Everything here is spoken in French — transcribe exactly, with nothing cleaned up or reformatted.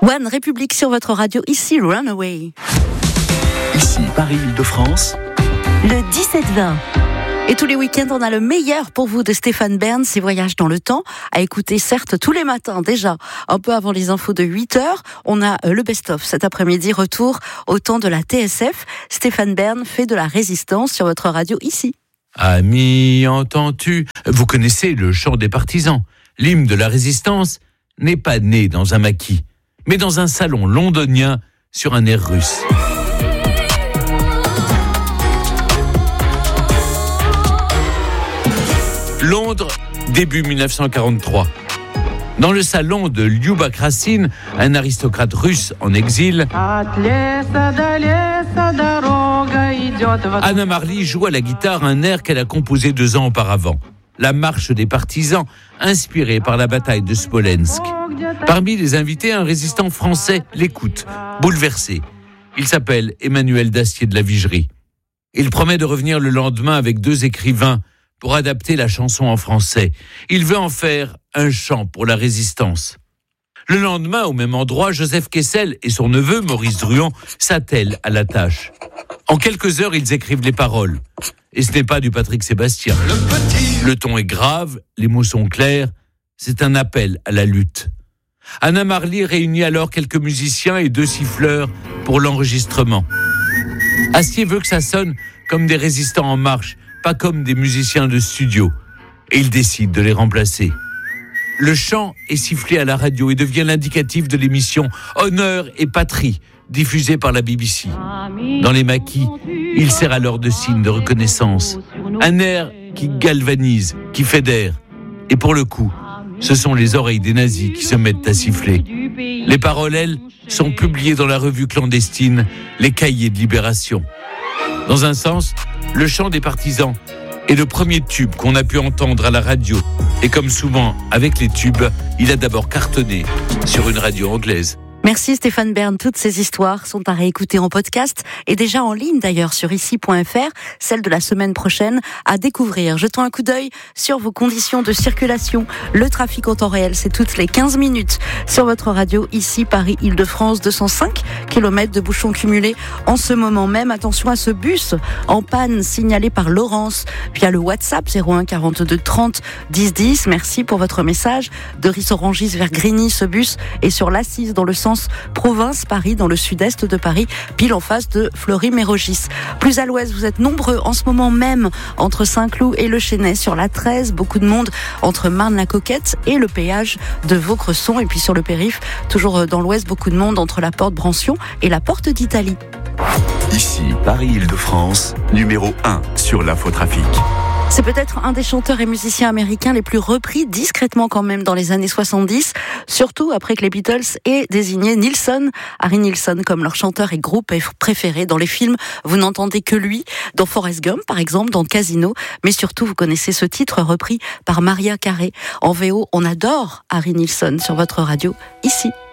One République sur votre radio, ici Runaway. Ici Paris-Île-de-France. Le dix-sept vingt. Et tous les week-ends, on a le meilleur pour vous de Stéphane Bern, ses voyages dans le temps, à écouter certes tous les matins déjà, un peu avant les infos de huit heures. On a le best-of cet après-midi, retour au temps de la T S F. Stéphane Bern fait de la résistance sur votre radio ici. Amis, entends-tu ? Vous connaissez le chant des partisans. L'hymne de la résistance n'est pas né dans un maquis, mais dans un salon londonien sur un air russe. Londres, début dix-neuf cent quarante-trois. Dans le salon de Lyuba Krasine, un aristocrate russe en exil, Anna Marley joue à la guitare un air qu'elle a composé deux ans auparavant. La marche des partisans, inspirée par la bataille de Smolensk. Parmi les invités, un résistant français l'écoute, bouleversé. Il s'appelle Emmanuel Dacier de la Vigerie. Il promet de revenir le lendemain avec deux écrivains pour adapter la chanson en français. Il veut en faire un chant pour la résistance. Le lendemain, au même endroit, Joseph Kessel et son neveu, Maurice Druon, s'attellent à la tâche. En quelques heures, ils écrivent les paroles. Et ce n'est pas du Patrick Sébastien. Le ton est grave, les mots sont clairs. C'est un appel à la lutte. Anna Marley réunit alors quelques musiciens et deux siffleurs pour l'enregistrement. Astier veut que ça sonne comme des résistants en marche, pas comme des musiciens de studio. Et il décide de les remplacer. Le chant est sifflé à la radio et devient l'indicatif de l'émission Honneur et Patrie, diffusée par la B B C. Dans les maquis, il sert alors de signe de reconnaissance. Un air qui galvanise, qui fédère. Et pour le coup, ce sont les oreilles des nazis qui se mettent à siffler. Les paroles, elles, sont publiées dans la revue clandestine Les Cahiers de Libération. Dans un sens, le chant des partisans est le premier tube qu'on a pu entendre à la radio. Et comme souvent avec les tubes, il a d'abord cartonné sur une radio anglaise. Merci Stéphane Bern. Toutes ces histoires sont à réécouter en podcast et déjà en ligne d'ailleurs sur ici point f r. Celle de la semaine prochaine à découvrir. Jetons un coup d'œil sur vos conditions de circulation. Le trafic en temps réel, c'est toutes les quinze minutes sur votre radio ici Paris-Île-de-France. deux cent cinq kilomètres de bouchons cumulés en ce moment même. Attention à ce bus en panne signalé par Laurence via le WhatsApp zéro un quarante-deux trente dix dix. Merci pour votre message. De Ris-Orangis vers Grigny, ce bus est sur l'Assise dans le sens province Paris, dans le sud-est de Paris, pile en face de Fleury-Mérogis. Plus à l'ouest, vous êtes nombreux en ce moment même entre Saint-Cloud et le Chesnay sur la treize. Beaucoup de monde entre Marne-la-Coquette et le péage de Vaucresson. Et puis sur le périph', toujours dans l'ouest, beaucoup de monde entre la porte Brancion et la porte d'Italie. Ici Paris-Île-de-France, numéro un sur l'infotrafic. C'est peut-être un des chanteurs et musiciens américains les plus repris discrètement quand même dans les années soixante-dix, surtout après que les Beatles aient désigné Nilsson, Harry Nilsson, comme leur chanteur et groupe préféré dans les films. Vous n'entendez que lui, dans Forrest Gump par exemple, dans Casino, mais surtout vous connaissez ce titre repris par Maria Carey. En V O, on adore Harry Nilsson sur votre radio, ici.